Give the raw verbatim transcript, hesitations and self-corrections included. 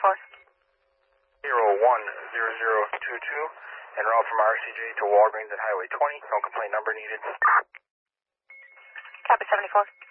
four. zero one zero zero two two, en route from R C J to Walgreens at Highway twenty. No complaint number needed. Copy seventy-four.